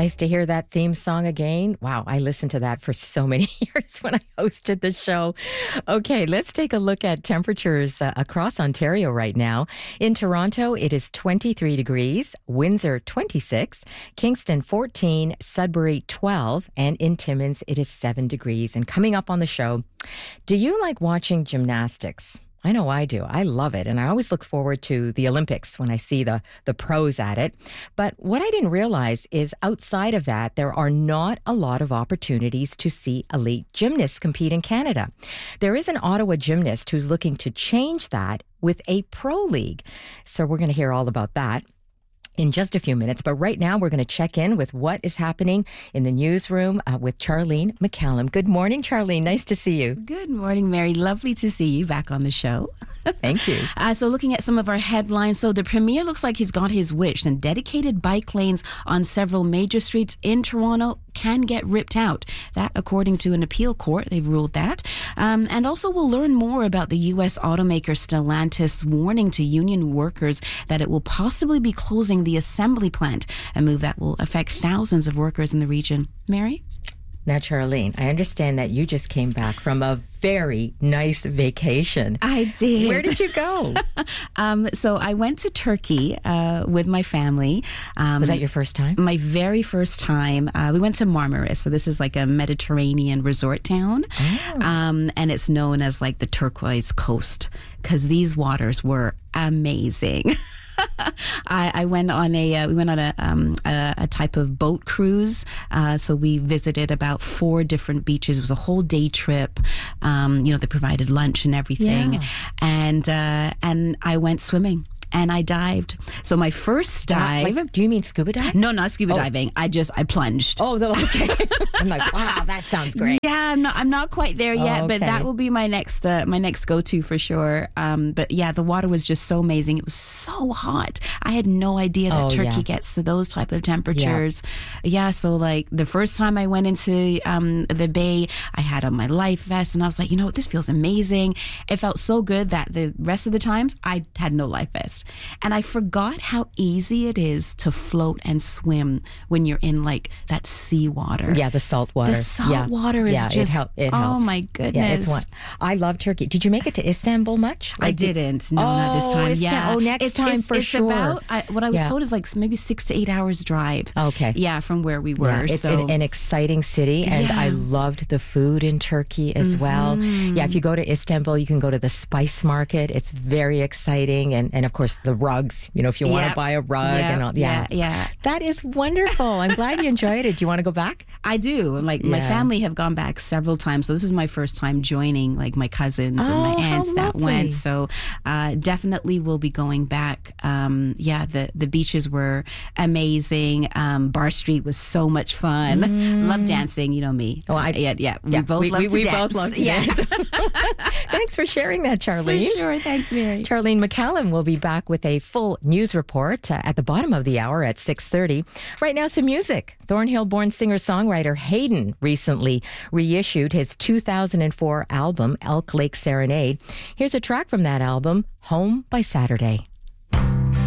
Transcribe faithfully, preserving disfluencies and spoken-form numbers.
Nice to hear that theme song again. Wow, I listened to that for so many years when I hosted the show. Okay, let's take a look at temperatures uh, across Ontario right now. In Toronto, it is twenty-three degrees, Windsor twenty-six, Kingston fourteen, Sudbury twelve, and in Timmins it is seven degrees. And coming up on the show, do you like watching gymnastics? I know I do. I love it. And I always look forward to the Olympics when I see the, the pros at it. But what I didn't realize is outside of that, there are not a lot of opportunities to see elite gymnasts compete in Canada. There is an Ottawa gymnast who's looking to change that with a pro league. So we're going to hear all about that in just a few minutes. But right now, we're going to check in with what is happening in the newsroom uh, with Charlene McCallum. Good morning, Charlene. Nice to see you. Good morning, Mary. Lovely to see you back on the show. Thank you. Uh, so looking at some of our headlines, so the Premier looks like he's got his wish, and dedicated bike lanes on several major streets in Toronto can get ripped out. That, according to an appeal court, they've ruled that. Um, and also we'll learn more about the U S automaker Stellantis warning to union workers that it will possibly be closing the assembly plant, a move that will affect thousands of workers in the region. Mary? Now, Charlene, I understand that you just came back from a very nice vacation. I did. Where did you go? um, so I went to Turkey uh, with my family. Um, Was that your first time? My very first time. Uh, we went to Marmaris. So this is like a Mediterranean resort town. Oh. Um, and it's known as like the turquoise coast because these waters were amazing. I, I went on a uh, we went on a, um, a a type of boat cruise. Uh, so we visited about four different beaches. It was a whole day trip. Um, you know, they provided lunch and everything, yeah. and uh, and I went swimming. And I dived. So my first dive... Like, do you mean scuba diving? No, not scuba oh. diving. I just, I plunged. Oh, okay. I'm like, wow, that sounds great. Yeah, I'm not, I'm not quite there yet, oh, okay. but that will be my next, uh, my next go-to for sure. Um, but yeah, the water was just so amazing. It was so hot. I had no idea that oh, Turkey yeah. gets to those type of temperatures. Yeah. yeah, so like the first time I went into um, the bay, I had on my life vest and I was like, you know what, this feels amazing. It felt so good that the rest of the times I had no life vest. And I forgot how easy it is to float and swim when you're in like that sea water. Yeah, the salt water. The salt yeah. water is yeah, just, it hel- it oh helps. my goodness. Yeah, it's one. I love Turkey. Did you make it to Istanbul much? Like, I didn't. No, oh, not this time. Istan- yeah. Oh, next it's, time it's, for it's sure. About, I, what I was yeah. told is like maybe six to eight hours drive. Okay. Yeah, from where we were. Yeah, it's so. an, an exciting city, and yeah. I loved the food in Turkey as mm-hmm. well. Yeah, if you go to Istanbul, you can go to the spice market. It's very exciting, and, and of course the rugs. You know, if you want to yep. buy a rug yep. and all, yeah. yeah, yeah, that is wonderful. I'm glad you enjoyed it. Do you want to go back? I do. Like yeah. my family have gone back several times, so this is my first time joining like my cousins oh, and my aunts that lovely. went. So uh, definitely will be going back. Um, yeah, the the beaches were amazing. Um, Bar Street was so much fun. Mm. Love dancing. You know me. Oh, I yeah, yeah. We yeah, both we, love we, to we dance. both love to yeah. dance. Thanks for sharing that, Charlene. For sure. Thanks, Mary. Charlene McCallum will be back with a full news report uh, at the bottom of the hour at six thirty. Right now, some music. Thornhill-born singer-songwriter Hayden recently reissued his two thousand four album, Elk Lake Serenade. Here's a track from that album, Home by Saturday.